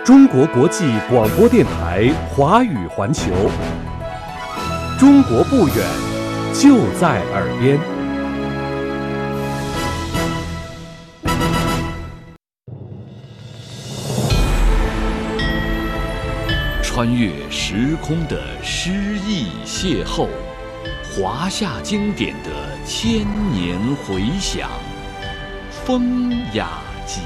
中国国际广播电台华语环球，中国不远，就在耳边。 穿越时空的诗意邂逅，华夏经典的千年回响，风雅集。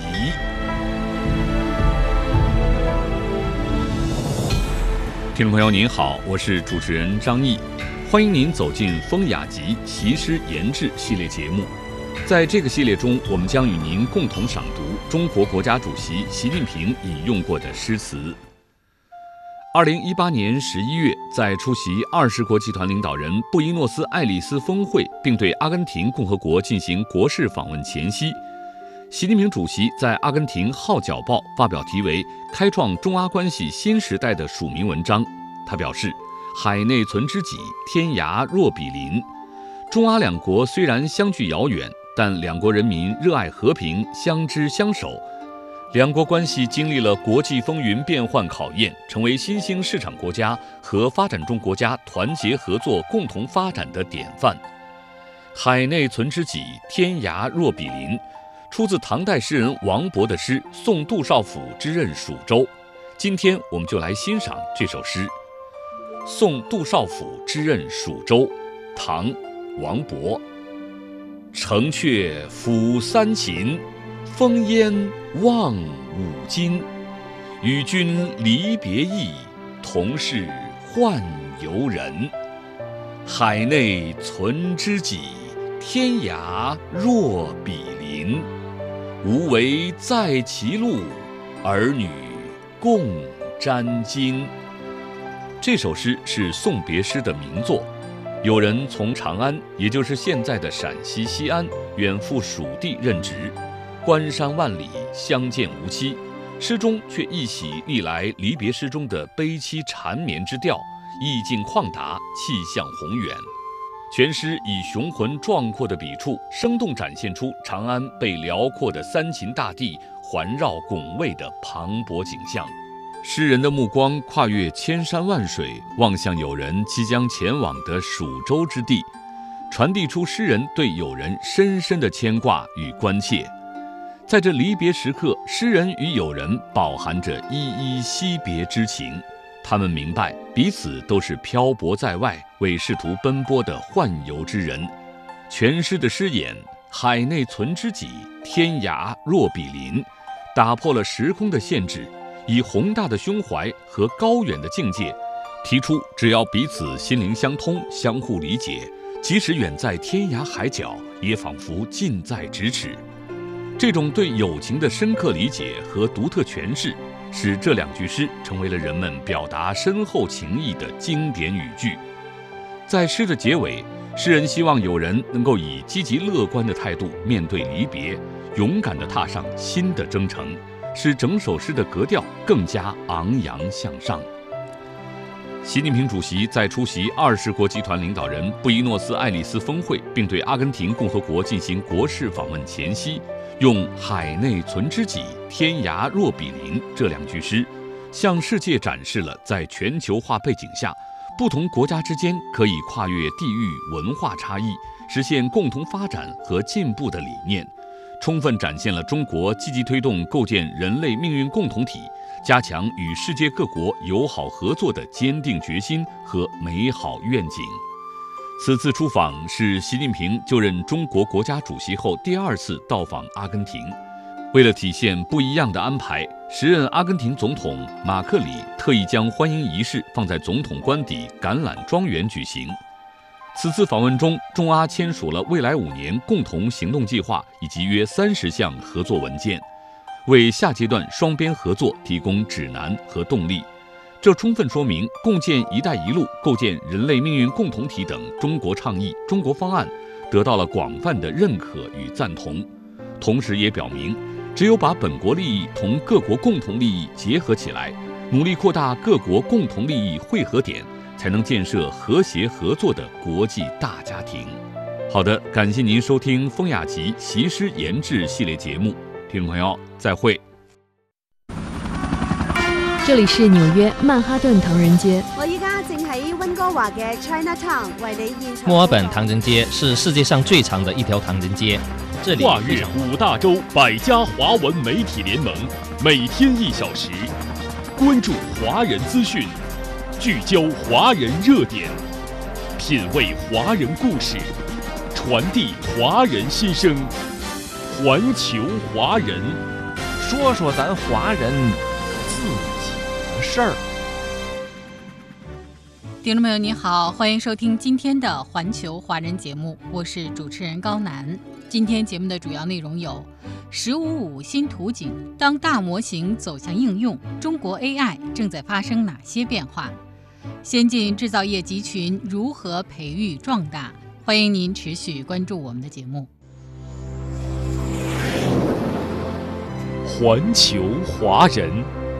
听众朋友您好，我是主持人张毅，欢迎您走进风雅集习诗研制系列节目。在这个系列中，我们将与您共同赏读中国国家主席习近平引用过的诗词。2018年11月，在出席20国集团领导人布宜诺斯艾利斯峰会并对阿根廷共和国进行国事访问前夕，习近平主席在阿根廷《号角报》发表题为《开创中阿关系新时代》的署名文章。他表示，海内存知己，天涯若比邻。中阿两国虽然相距遥远，但两国人民热爱和平，相知相守。两国关系经历了国际风云变幻考验，成为新兴市场国家和发展中国家团结合作共同发展的典范。海内存知己，天涯若比邻，出自唐代诗人王勃的诗《送杜少府之任蜀州》。今天我们就来欣赏这首诗《送杜少府之任蜀州》，唐·王勃。城阙辅三秦，烽烟望五津。与君离别意，同是宦游人。海内存知己，天涯若比邻。无为在歧路，儿女共沾巾。这首诗是送别诗的名作。有人从长安，也就是现在的陕西西安，远赴蜀地任职，关山万里，相见无期。诗中却一袭历来离别诗中的悲凄缠绵之调，意境旷达，气象宏远。全诗以雄浑壮阔的笔触，生动展现出长安被辽阔的三秦大地环绕拱卫的磅礴景象。诗人的目光跨越千山万水，望向友人即将前往的蜀州之地，传递出诗人对友人深深的牵挂与关切。在这离别时刻，诗人与友人饱含着依依惜别之情。他们明白彼此都是漂泊在外，为仕途奔波的宦游之人。全诗的诗眼海内存知己，天涯若比邻，打破了时空的限制，以宏大的胸怀和高远的境界，提出只要彼此心灵相通，相互理解，即使远在天涯海角，也仿佛近在咫尺。这种对友情的深刻理解和独特诠释，使这两句诗成为了人们表达深厚情谊的经典语句。在诗的结尾，诗人希望友人能够以积极乐观的态度面对离别，勇敢地踏上新的征程，使整首诗的格调更加昂扬向上。习近平主席在出席20国集团领导人布宜诺斯艾利斯峰会并对阿根廷共和国进行国事访问前夕，用海内存知己，天涯若比邻这两句诗，向世界展示了在全球化背景下，不同国家之间可以跨越地域文化差异，实现共同发展和进步的理念，充分展现了中国积极推动构建人类命运共同体，加强与世界各国友好合作的坚定决心和美好愿景。此次出访是习近平就任中国国家主席后第2次到访阿根廷。为了体现不一样的安排，时任阿根廷总统马克里特意将欢迎仪式放在总统官邸橄榄庄园举行。此次访问中，中阿签署了未来5年共同行动计划以及约30项合作文件，为下阶段双边合作提供指南和动力。这充分说明共建“一带一路”、构建人类命运共同体等中国倡议、中国方案得到了广泛的认可与赞同，同时也表明，只有把本国利益同各国共同利益结合起来，努力扩大各国共同利益汇合点，才能建设和谐合作的国际大家庭。好的，感谢您收听风雅集习诗研制系列节目，听众朋友再会。 这里是纽約曼哈頓唐人街。 我依家正喺溫哥華嘅 Chinatown 為你現場。 墨爾本唐人街是世界上最長的一條唐人街，這裡跨越5大洲100家華文媒體聯盟，每天1小時，關注華人資訊，聚焦華人熱點，品味華人故事，傳遞華人心聲，環球華人， 說說咱華人自己的事兒。 听众朋友您好，欢迎收听今天的环球华人节目，我是主持人高楠。今天节目的主要内容有15.5新图景，当大模型走向应用，中国 AI 正在发生哪些变化？先进制造业集群如何培育壮大？欢迎您持续关注我们的节目。 環球華人。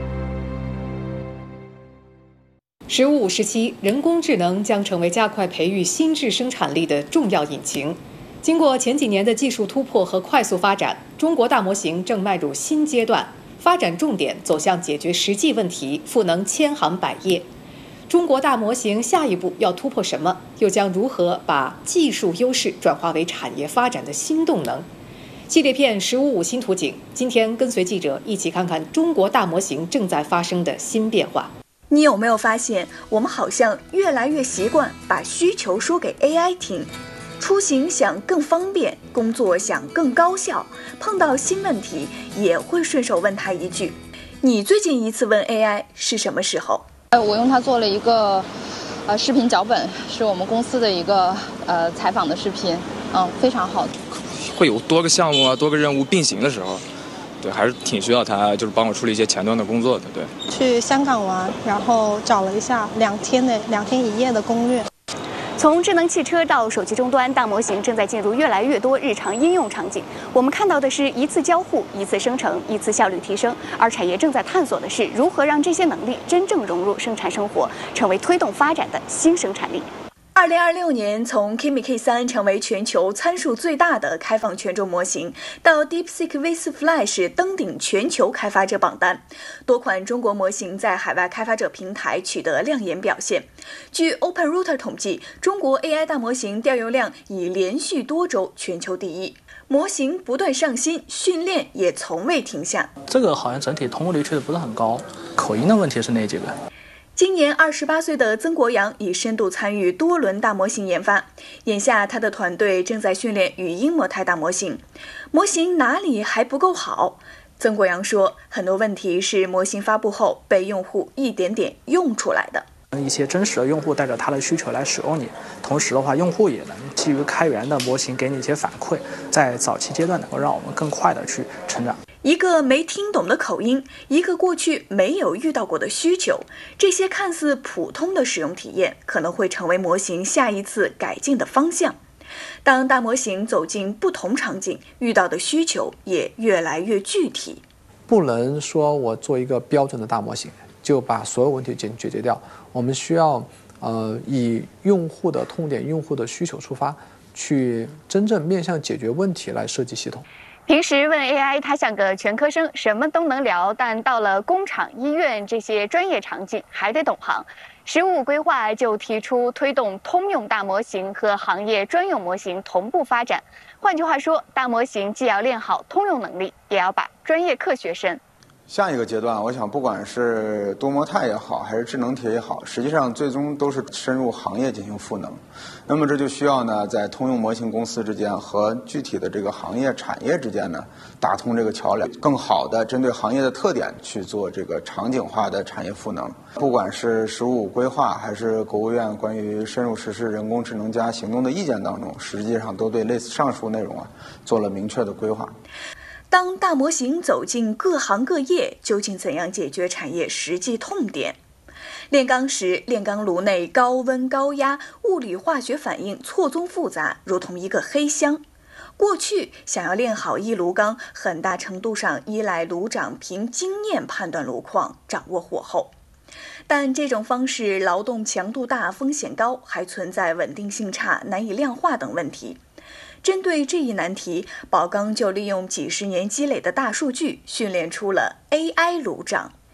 15.5时期，人工智能将成为加快培育新质生产力的重要引擎。经过前几年的技术突破和快速发展，中国大模型正迈入新阶段，发展重点走向解决实际问题，赋能千行百业。中国大模型下一步要突破什么？又将如何把技术优势转化为产业发展的新动能？系列片15.5新图景，今天跟随记者一起看看中国大模型正在发生的新变化。 你有没有发现，我们好像越来越习惯把需求说给 AI 听？出行想更方便，工作想更高效，碰到新问题也会顺手问他一句：你最近一次问 AI 是什么时候？ 我用它做了一个视频脚本，是我们公司的一个采访的视频，非常好。 会有多个项目啊，多个任务并行的时候，对，还是挺需要它，就是帮我处理一些前端的工作的。对， 去香港玩，然后找了一下2天1夜的攻略。 从智能汽车到手机终端，大模型正在进入越来越多日常应用场景。我们看到的是一次交互、一次生成、一次效率提升，而产业正在探索的是如何让这些能力真正融入生产生活，成为推动发展的新生产力。 2026年，从 Kimi K3 成为全球参数最大的开放权重模型，到 DeepSeek V4 Flash 登顶全球开发者榜单，多款中国模型在海外开发者平台取得亮眼表现。据 OpenRouter 统计，中国 AI 大模型调用量已连续多周全球第一，模型不断上新，训练也从未停下。 这个好像整体通过率确实不是很高，口音的问题是那几个。 今年28岁的曾国阳已深度参与多轮大模型研发，眼下他的团队正在训练语音模态大模型。模型哪里还不够好？曾国阳说，很多问题是模型发布后被用户一点点用出来的。 一些真实的用户带着他的需求来使用你，同时的话，用户也能基于开源的模型给你一些反馈，在早期阶段能够让我们更快的去成长。 一个没听懂的口音，一个过去没有遇到过的需求，这些看似普通的使用体验，可能会成为模型下一次改进的方向。当大模型走进不同场景，遇到的需求也越来越具体。 不能说我做一个标准的大模型，就把所有问题解决掉。我们需要以用户的痛点、用户的需求出发，去真正面向解决问题来设计系统。 平时问 AI， 它像个全科生，什么都能聊，但到了工厂、医院这些专业场景，还得懂行。15.5规划就提出推动通用大模型和行业专用模型同步发展。换句话说，大模型既要练好通用能力，也要把专业课学深。 下一个阶段，我想不管是多模态也好，还是智能体也好，实际上最终都是深入行业进行赋能。那么这就需要呢，在通用模型公司之间和具体的这个行业产业之间呢，打通这个桥梁，更好的针对行业的特点去做这个场景化的产业赋能。不管是15.5规划，还是国务院关于深入实施人工智能加行动的意见当中，实际上都对类似上述内容做了明确的规划。 当大模型走进各行各业，究竟怎样解决产业实际痛点？炼钢时，炼钢炉内高温高压、物理化学反应错综复杂，如同一个黑箱。过去想要炼好一炉钢，很大程度上依赖炉长凭经验判断炉况，掌握火候。但这种方式劳动强度大、风险高，还存在稳定性差、难以量化等问题。针对这一难题，宝钢就利用几十年积累的大数据，训练出了 AI 炉长。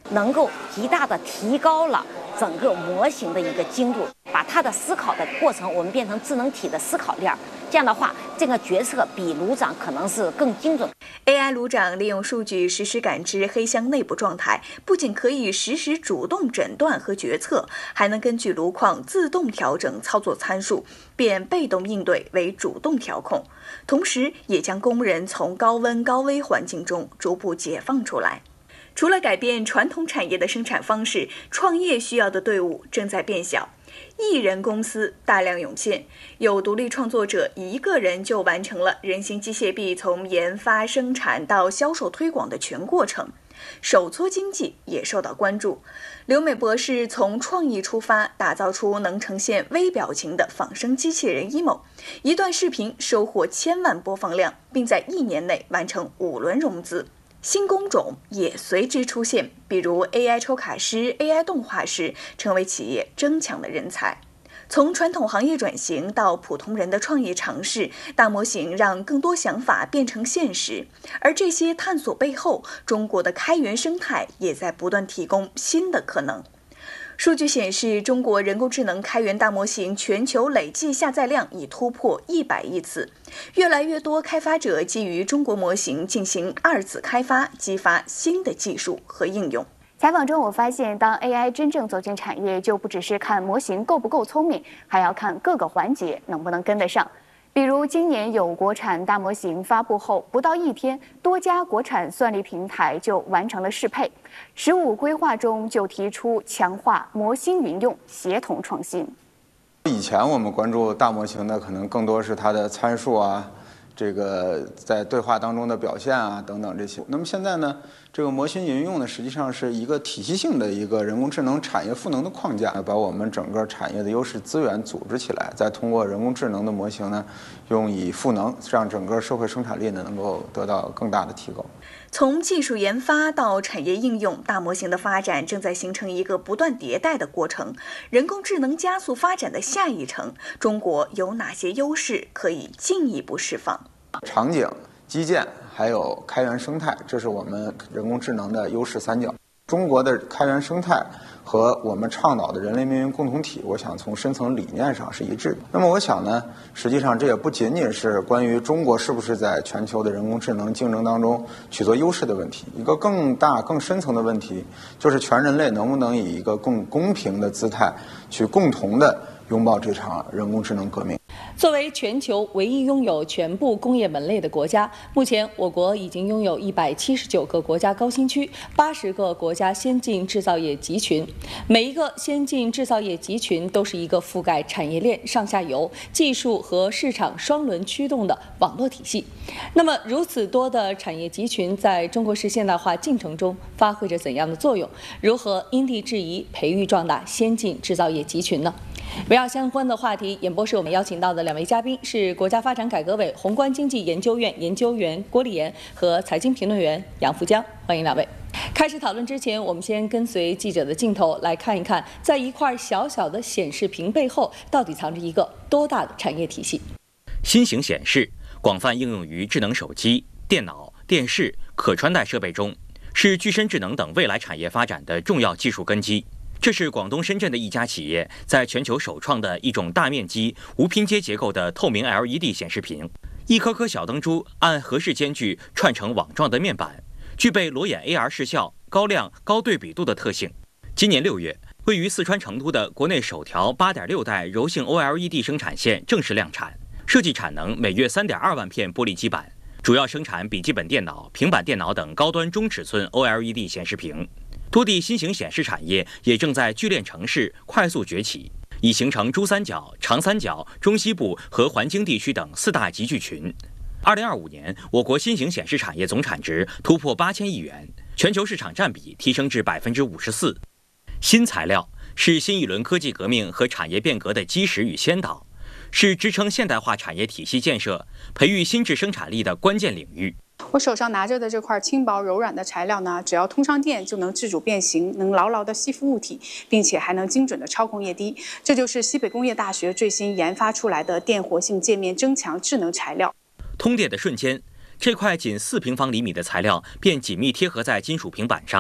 能够极大的提高了整个模型的一个精度，把它的思考的过程我们变成智能体的思考链。这样的话，这个决策比炉长可能是更精准。 AI 炉长利用数据实时感知黑箱内部状态，不仅可以实时主动诊断和决策，还能根据炉况自动调整操作参数，变被动应对为主动调控，同时也将工人从高温高危环境中逐步解放出来。除了改变传统产业的生产方式，创业需要的队伍正在变小。一人公司大量涌现，有独立创作者一个人就完成了人形机械臂从研发、生产到销售推广的全过程。手搓经济也受到关注。刘美博士从创意出发，打造出能呈现微表情的仿生机器人 emo， 一段视频收获1000万播放量，并在1年内完成5轮融资。新工种也随之出现，比如 AI 抽卡师、AI 动画师，成为企业争抢的人才。从传统行业转型到普通人的创业尝试，大模型让更多想法变成现实。而这些探索背后，中国的开源生态也在不断提供新的可能。数据显示，中国人工智能开源大模型全球累计下载量已突破100亿次，越来越多开发者基于中国模型进行2次开发，激发新的技术和应用。 采访中我发现，当 AI 真正走进产业，就不只是看模型够不够聪明，还要看各个环节能不能跟得上。比如今年有国产大模型发布后，不到1天，多家国产算力平台就完成了适配。15规划中就提出强化模型云用，协同创新。 以前我们关注大模型的，可能更多是它的参数啊，这个在对话当中的表现啊等等这些。那么现在呢，这个模型云用呢，实际上是一个体系性的一个人工智能产业赋能的框架，把我们整个产业的优势资源组织起来，再通过人工智能的模型呢，用以赋能，让整个社会生产力呢能够得到更大的提高。 从技术研发到产业应用，大模型的发展正在形成一个不断迭代的过程。人工智能加速发展的下一程，中国有哪些优势可以进一步释放？ 场景、基建还有开源生态，这是我们人工智能的优势三角。中国的开源生态和我们倡导的人类命运共同体，我想从深层理念上是一致的。那么我想呢，实际上这也不仅仅是关于中国是不是在全球的人工智能竞争当中取得优势的问题，一个更大更深层的问题，就是全人类能不能以一个更公平的姿态去共同的拥抱这场人工智能革命。 作为全球唯一拥有全部工业门类的国家，目前我国已经拥有179个国家高新区，80个国家先进制造业集群。每一个先进制造业集群都是一个覆盖产业链上下游、技术和市场双轮驱动的网络体系。那么，如此多的产业集群在中国式现代化进程中发挥着怎样的作用？如何因地制宜培育壮大先进制造业集群呢？围绕相关的话题，演播室我们邀请到的2位嘉宾是国家发展改革委宏观经济研究院研究员郭立岩和财经评论员杨福江，欢迎2位。开始讨论之前，我们先跟随记者的镜头来看一看，在一块小小的显示屏背后，到底藏着一个多大的产业体系？ 新型显示广泛应用于智能手机、电脑、电视、可穿戴设备中，是具身智能等未来产业发展的重要技术根基。这是广东深圳的一家企业在全球首创的一种大面积无拼接结构的透明 LED 显示屏，一颗颗小灯珠按合适间距串成网状的面板，具备裸眼 AR 视效、高亮、高对比度的特性。今年6月，位于四川成都的国内首条8.6代柔性 OLED 生产线正式量产，设计产能每月3.2万片玻璃基板，主要生产笔记本电脑、平板电脑等高端中尺寸 OLED 显示屏。多地新型显示产业也正在聚炼城市快速崛起，已形成珠三角、长三角、中西部和环京地区等4大集聚群。2025年，我国新型显示产业总产值突破8000亿元，全球市场占比提升至54%。新材料是新一轮科技革命和产业变革的基石与先导，是支撑现代化产业体系建设、培育新质生产力的关键领域。 我手上拿着的这块轻薄柔软的材料呢，只要通上电就能自主变形，能牢牢地吸附物体，并且还能精准地操控液滴。这就是西北工业大学最新研发出来的电活性界面增强智能材料。 通电的瞬间，这块仅4平方厘米的材料便紧密贴合在金属平板上，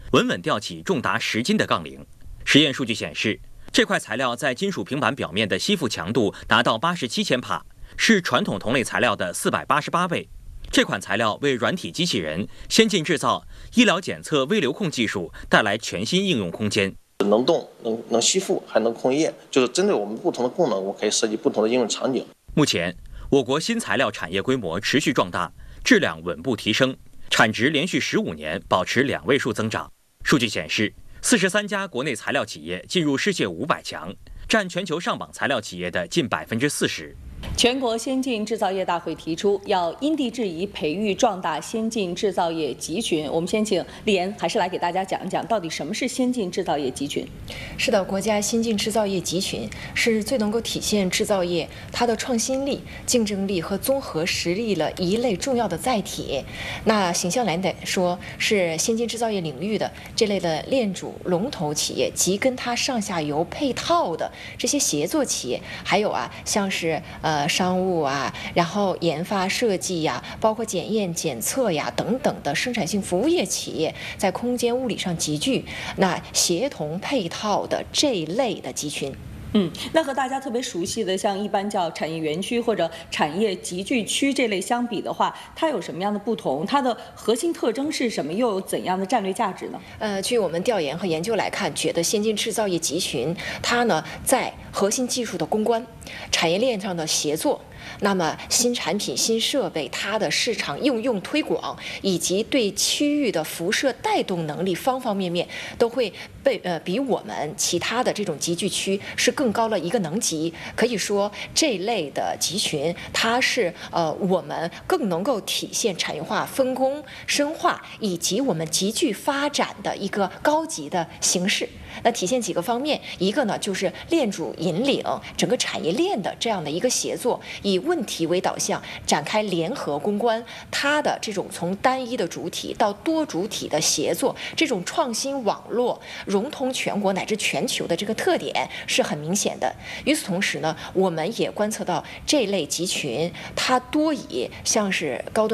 稳稳吊起重达10斤的杠铃。实验数据显示，这块材料在金属平板表面的吸附强度达到87千帕，是传统同类材料的488倍。这款材料为软体机器人、先进制造、医疗检测微流控技术带来全新应用空间。 能动、能吸附，还能控液，就是针对我们不同的功能，我可以设计不同的应用场景。 目前，我国新材料产业规模持续壮大，质量稳步提升，产值连续15年保持2位数增长。数据显示，43家国内材料企业进入世界500强，占全球上榜材料企业的近40%。 全国先进制造业大会提出，要因地制宜培育壮大先进制造业集群。我们先请丽妍还是来给大家讲一讲，到底什么是先进制造业集群？ 是的，国家先进制造业集群是最能够体现制造业它的创新力、竞争力和综合实力的一类重要的载体。那形象来说，是先进制造业领域的这类的链主、龙头企业及跟它上下游配套的这些协作企业，还有像是商务然后研发设计包括检验检测等等的生产性服务业企业，在空间物理上集聚，那协同配套的这一类的集群。 那和大家特别熟悉的像一般叫产业园区或者产业集聚区这类相比的话，它有什么样的不同？它的核心特征是什么？又有怎样的战略价值呢？ 据我们调研和研究来看，觉得先进制造业集群它呢在核心技术的攻关、产业链上的协作，那么新产品、新设备它的市场应用推广，以及对区域的辐射带动能力方方面面，都会比我们其他的这种集聚区是更高了一个能级。可以说这类的集群，它是我们更能够体现产业化分工深化以及我们集聚发展的一个高级的形式。那体现几个方面，一个呢就是链主引领整个产业链的这样的一个协作，以问题为导向展开联合攻关，它的这种从单一的主体到多主体的协作，这种创新网络融通全国乃至全球的这个特点是很明显的。与此同时呢，我们也观测到这类集群它多以像是高端